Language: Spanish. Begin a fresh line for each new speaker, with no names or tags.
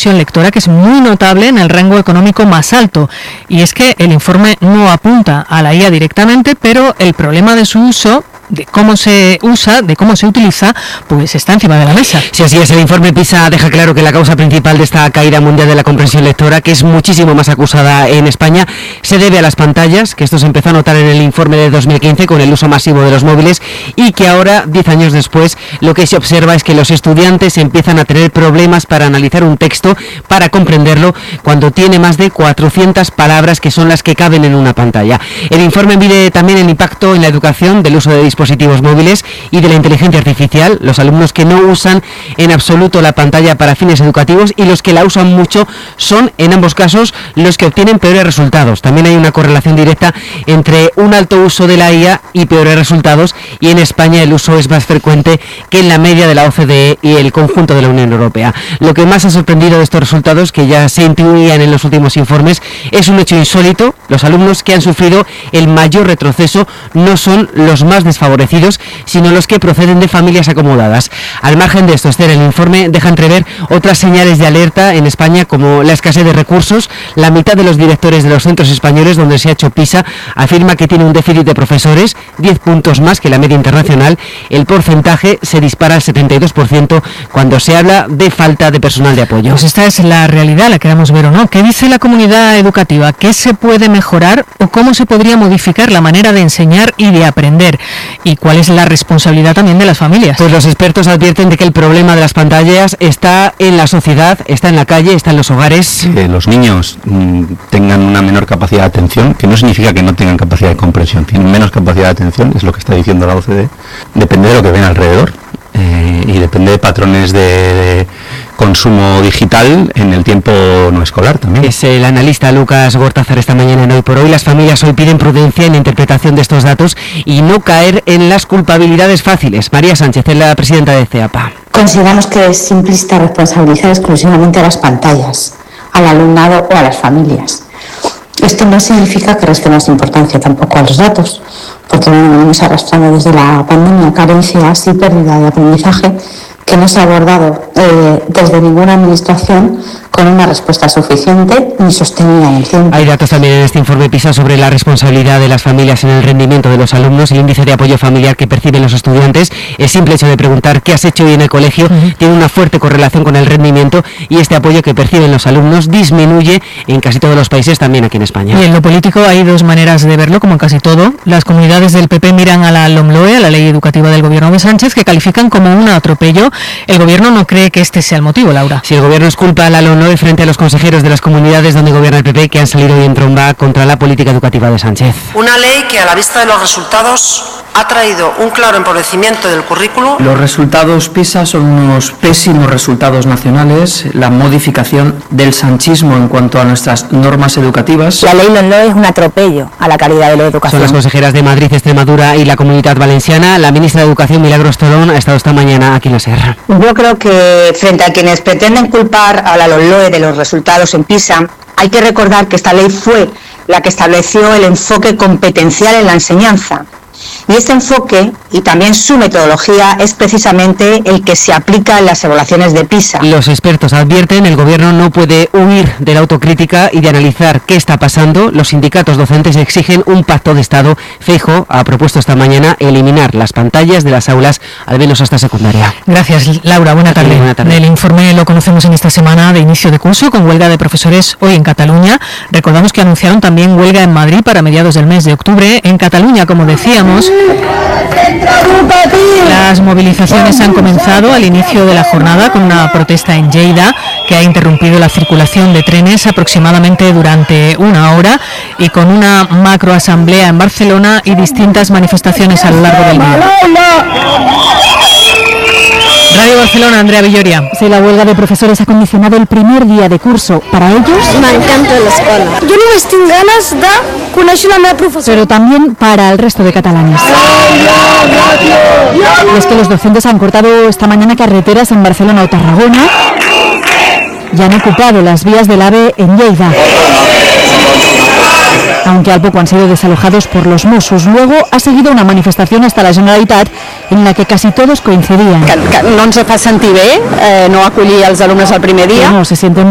comprensión lectora que es muy notable en el rango económico más alto. Y es que el informe no apunta a la IA directamente, pero el problema de su uso, de cómo se usa, de cómo se utiliza, pues está encima de la mesa.
Sí, así es. El informe PISA deja claro que la causa principal de esta caída mundial de la comprensión lectora, que es muchísimo más acusada en España, se debe a las pantallas, que esto se empezó a notar en el informe de 2015 con el uso masivo de los móviles, y que ahora, 10 años después, lo que se observa es que los estudiantes empiezan a tener problemas para analizar un texto, para comprenderlo, cuando tiene más de 400 palabras que son las que caben en una pantalla. El informe mide también el impacto en la educación del uso de dispositivos móviles y de la inteligencia artificial. Los alumnos que no usan en absoluto la pantalla para fines educativos y los que la usan mucho son, en ambos casos, los que obtienen peores resultados. También hay una correlación directa entre un alto uso de la IA y peores resultados, y en España el uso es más frecuente que en la media de la OCDE y el conjunto de la Unión Europea. Lo que más ha sorprendido de estos resultados, que ya se intuían en los últimos informes, es un hecho insólito. Los alumnos que han sufrido el mayor retroceso no son los más desfavorecidos, sino los que proceden de familias acomodadas. Al margen de esto, Esther, el informe deja entrever otras señales de alerta en España, como la escasez de recursos. La mitad de los directores de los centros españoles donde se ha hecho PISA afirma que tiene un déficit de profesores, 10 puntos más que la media internacional. El porcentaje se dispara al 72% cuando se habla de falta de personal de apoyo.
Pues esta es la realidad, la queramos ver o no. ¿Qué dice la comunidad educativa? ¿Qué se puede mejorar o cómo se podría modificar la manera de enseñar y de aprender? ¿Y cuál es la responsabilidad también de las familias?
Pues los expertos advierten de que el problema de las pantallas está en la sociedad, está en la calle, está en los hogares.
Que los niños tengan una menor capacidad de atención, que no significa que no tengan capacidad de comprensión, tienen menos capacidad de atención, es lo que está diciendo la OCDE. Depende de lo que ven alrededor y depende de patrones de consumo digital en el tiempo no escolar también.
Es el analista Lucas Gortázar esta mañana en Hoy por Hoy. Las familias hoy piden prudencia en la interpretación de estos datos y no caer en las culpabilidades fáciles. María Sánchez es la presidenta de CEAPA.
Consideramos que es simplista responsabilizar exclusivamente a las pantallas, al alumnado o a las familias. Esto no significa que restemos importancia tampoco a los datos, porque venimos arrastrando desde la pandemia carencias y pérdida de aprendizaje que no se ha abordado desde ninguna administración con una respuesta suficiente ni sostenida en el tiempo.
Hay datos también en este informe PISA sobre la responsabilidad de las familias en el rendimiento de los alumnos. El índice de apoyo familiar que perciben los estudiantes, el simple hecho de preguntar qué has hecho hoy en el colegio, tiene una fuerte correlación con el rendimiento, y este apoyo que perciben los alumnos disminuye en casi todos los países, también aquí en España.
Y en lo político hay dos maneras de verlo, como en casi todo. Las comunidades del PP miran a la LOMLOE, a la ley educativa del gobierno de Sánchez, que califican como un atropello. El gobierno no cree que este sea el motivo, Laura.
Si el gobierno es culpa a la LOMLOE frente a los consejeros de las comunidades donde gobierna el PP, que han salido hoy en tromba contra la política educativa de Sánchez.
Una ley que, a la vista de los resultados, ha traído un claro empobrecimiento del currículo.
Los resultados PISA son unos pésimos resultados nacionales, la modificación del sanchismo en cuanto a nuestras normas educativas.
La ley LOMLOE es un atropello a la calidad de la educación.
Son las consejeras de Madrid, Extremadura y la Comunidad Valenciana. La ministra de Educación, Milagros Torón, ha estado esta mañana aquí en la SER.
Yo creo que frente a quienes pretenden culpar a la LOMLOE de los resultados en PISA, hay que recordar que esta ley fue la que estableció el enfoque competencial en la enseñanza. Y este enfoque, y también su metodología, es precisamente el que se aplica en las evaluaciones de PISA.
Los expertos advierten, el gobierno no puede huir de la autocrítica y de analizar qué está pasando. Los sindicatos docentes exigen un pacto de Estado. Feijóo ha propuesto esta mañana eliminar las pantallas de las aulas, al menos hasta secundaria.
Gracias, Laura. Buena tarde.
Buena tarde.
El informe lo conocemos en esta semana de inicio de curso, con huelga de profesores hoy en Cataluña. Recordamos que anunciaron también huelga en Madrid para mediados del mes de octubre. En Cataluña, como decíamos, las movilizaciones han comenzado al inicio de la jornada con una protesta en Lleida que ha interrumpido la circulación de trenes aproximadamente durante una hora, y con una macroasamblea en Barcelona y distintas manifestaciones a lo largo del día. Radio Barcelona, Andrea Villoria.
Sí, la huelga de profesores ha condicionado el primer día de curso. Para ellos,
m'encanta l'escola. Jo només tinc ganes de conèixer la meva professora.
Pero también para el resto de catalanes. Y es que los docentes han cortado esta mañana carreteras en Barcelona o Tarragona y han ocupado las vías del AVE en Lleida, aunque al poco han sido desalojados por los Mossos. Luego ha seguido una manifestación hasta la Generalitat en la que casi todos coincidían.
Que no ens fa sentir bé no acollir els alumnes el primer dia.
No, se sienten